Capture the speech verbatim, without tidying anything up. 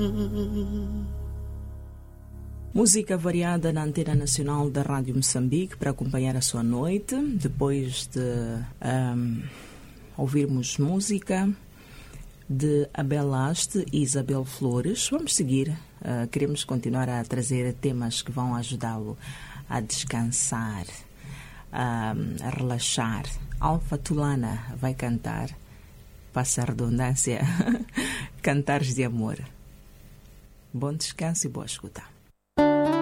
Música variada na Antena Nacional da Rádio Moçambique para acompanhar a sua noite. Depois de um, ouvirmos música de Abel Aste e Isabel Flores, vamos seguir. Uh, queremos continuar a trazer temas que vão ajudá-lo a descansar, a, a relaxar. Alfa Tulana vai cantar, passa a redundância, Cantares de Amor. Bom descanso e boa escuta.